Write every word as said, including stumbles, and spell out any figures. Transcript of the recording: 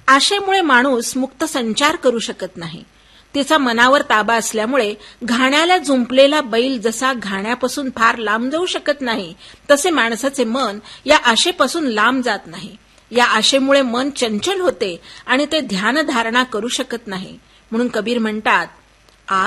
आशेमुळे माणूस मुक्त संचार करू शकत नाही. तिचा मनावर ताबा असल्यामुळे घाण्याला जुंपलेला बैल जसा घाण्यापासून फार लांब जाऊ शकत नाही, तसे माणसाचे मन या आशेपासून लांब जात नाही. या आशेमुळे मन चंचल होते आणि ते ध्यानधारणा करू शकत नाही. म्हणून कबीर म्हणतात,